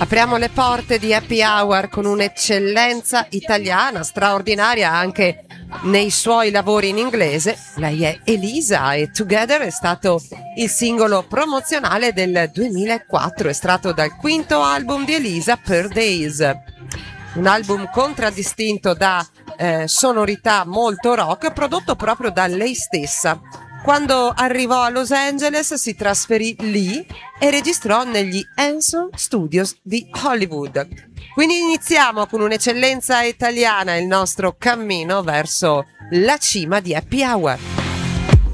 Apriamo le porte di Happy Hour con un'eccellenza italiana straordinaria anche nei suoi lavori in inglese. Lei è Elisa e Together è stato il singolo promozionale del 2004, estratto dal quinto album di Elisa, Per Days. Un album contraddistinto da sonorità molto rock, prodotto proprio da lei stessa. Quando arrivò a Los Angeles si trasferì lì e registrò negli Henson Studios di Hollywood. Quindi iniziamo con un'eccellenza italiana il nostro cammino verso la cima di Happy Hour.